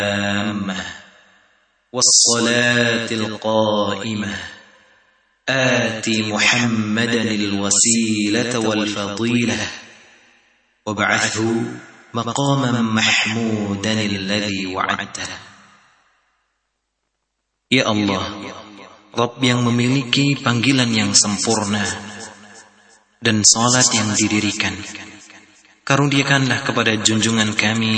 والصلاة القائمة آت محمدا الوسيلة والفضيلة وابعثه مقاما محمودا الذي وعدته. Ya Allah, Rabb yang memiliki panggilan yang sempurna dan salat yang didirikan, karuniakanlah kepada junjungan kami